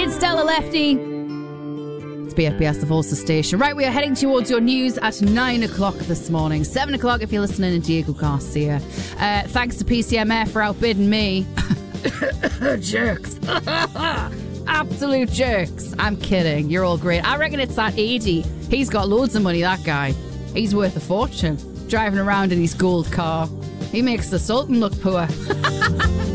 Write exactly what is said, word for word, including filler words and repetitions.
It's Stella Lefty. It's B F B S, the Volster station. Right, we are heading towards your news at nine o'clock this morning. seven o'clock if you're listening in Diego Garcia. Uh, thanks to P C M F for outbidding me. Jerks. Absolute jerks. I'm kidding. You're all great. I reckon it's that eighty. He's got loads of money, that guy. He's worth a fortune. Driving around in his gold car. He makes the Sultan look poor.